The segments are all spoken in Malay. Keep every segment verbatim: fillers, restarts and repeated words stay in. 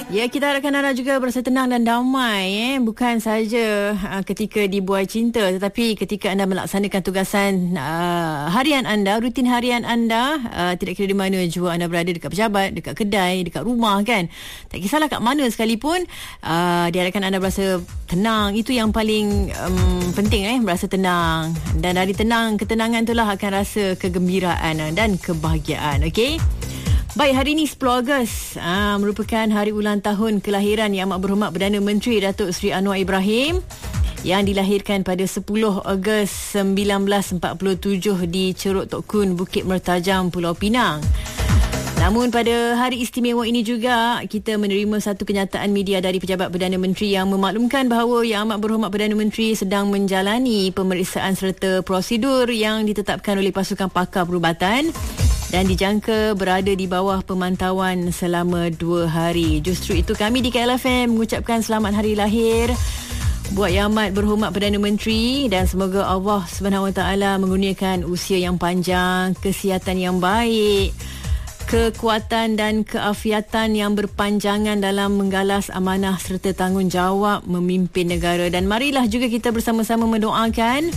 Ya, kita harapkan anda juga berasa tenang dan damai, eh? Bukan sahaja uh, ketika dibuai cinta, tetapi ketika anda melaksanakan tugasan uh, harian anda, rutin harian anda, uh, tidak kira di mana jua anda berada, dekat pejabat, dekat kedai, dekat rumah, kan? Tak kisahlah kat mana sekalipun, uh, diharapkan anda berasa tenang. Itu yang paling um, penting, eh? Berasa tenang. Dan dari tenang, ketenangan itulah akan rasa kegembiraan dan kebahagiaan, okey? Baik, hari ini sepuluh Ogos aa, merupakan hari ulang tahun kelahiran Yang Amat Berhormat Perdana Menteri Datuk Seri Anwar Ibrahim, yang dilahirkan pada sepuluh Ogos sembilan belas empat puluh tujuh di Ceruk Tok Kun, Bukit Mertajam, Pulau Pinang. Namun pada hari istimewa ini juga kita menerima satu kenyataan media dari Pejabat Perdana Menteri yang memaklumkan bahawa Yang Amat Berhormat Perdana Menteri sedang menjalani pemeriksaan serta prosedur yang ditetapkan oleh pasukan pakar perubatan dan dijangka berada di bawah pemantauan selama dua hari. Justru itu kami di K L F M mengucapkan selamat hari lahir buat Yang Amat Berhormat Perdana Menteri, dan semoga Allah Subhanahu Wa Taala mengurniakan usia yang panjang, kesihatan yang baik, kekuatan dan keafiatan yang berpanjangan dalam menggalas amanah serta tanggungjawab memimpin negara. Dan marilah juga kita bersama-sama mendoakan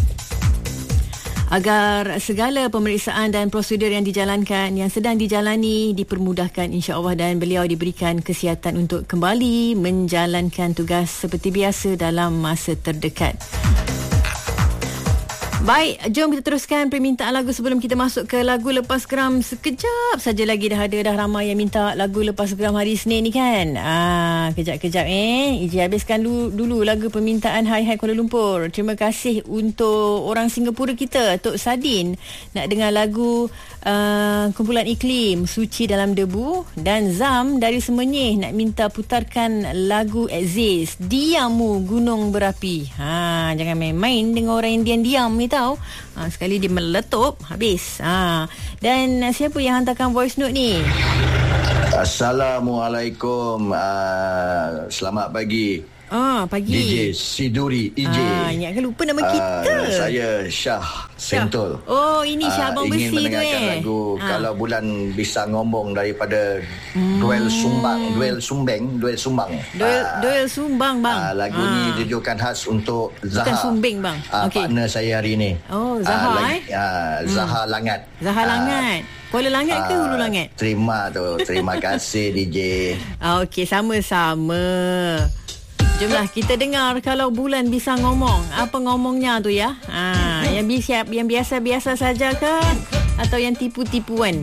agar segala pemeriksaan dan prosedur yang dijalankan, yang sedang dijalani, dipermudahkan insya-Allah, dan beliau diberikan kesihatan untuk kembali menjalankan tugas seperti biasa dalam masa terdekat. Baik, jom kita teruskan permintaan lagu sebelum kita masuk ke lagu lepas geram. Sekejap saja lagi dah ada dah ramai yang minta lagu lepas geram hari Isnin ni, kan. Ah, kejap-kejap eh. Iji habiskan dulu, dulu lagu permintaan Hai Hai Kuala Lumpur. Terima kasih untuk orang Singapura kita, Tok Sadin, nak dengar lagu uh, kumpulan Iklim, Suci Dalam Debu, dan Zam dari Semenyih nak minta putarkan lagu Exist, Diammu Gunung Berapi. Ha, jangan main-main dengan orang yang diam-diam ni tahu. Ha, sekali dia meletup habis. Ha, dan siapa yang hantarkan voice note ni? Assalamualaikum. Uh, selamat pagi. Ah, pagi. D J Siduri I J. Ah, ingatkan lupa nama kita. Uh, saya Syah Sentul. Oh, ini Syah Abang uh, Besi tu, eh. Ingin mendengarkan lagu ah. Kalau Bulan Bisa Ngomong daripada hmm. Duel Sumbang, Duel Sumbang, Duel Sumbang. Duel, uh, Duel Sumbang, bang. Uh, lagu ah. ni ditujukan khas untuk Zaha. Bukan Sumbing, bang. Uh, okay. Partner saya hari ni. Oh, Zaha, uh, eh. Uh, Zaha hmm. Langat. Zaha Langat. Uh, Kuala Langat ke Hulu Langat? Terima tu. Terima kasih D J. Ah, okey, sama-sama. Jomlah kita dengar Kalau Bulan Bisa Ngomong. Apa ngomongnya tu, ya? Ha, yang biasa yang biasa-biasa saja ke atau yang tipu-tipuan?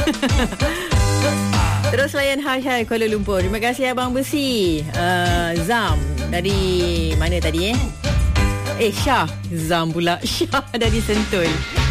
Terus layan Hai Hai Kuala Lumpur. Terima kasih Abang Besi. Uh, Zam dari mana tadi, eh? Eh Syah. Zam pula. Syah dari Sentul.